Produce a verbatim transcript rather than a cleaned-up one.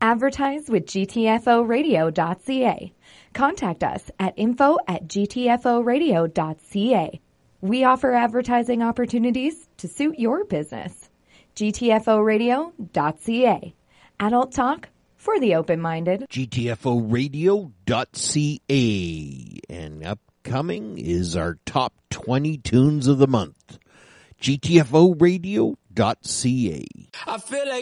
Advertise with G T F O radio dot C A. Contact us at info at G T F O radio dot C A. We offer advertising opportunities to suit your business. G T F O radio dot C A. Adult talk for the open-minded. G T F O radio dot C A. And upcoming is our top twenty tunes of the month. G T F O radio dot C A. I feel like